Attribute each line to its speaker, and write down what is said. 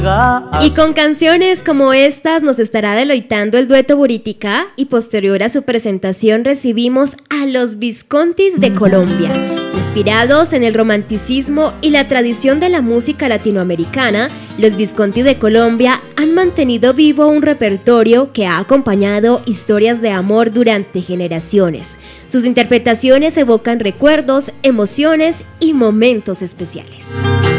Speaker 1: Y con canciones como estas nos estará deleitando el dueto Buritica, y posterior a su presentación recibimos a los Viscontis de Colombia. Inspirados en el romanticismo y la tradición de la música latinoamericana, los Visconti de Colombia han mantenido vivo un repertorio que ha acompañado historias de amor durante generaciones. Sus interpretaciones evocan recuerdos, emociones y momentos especiales.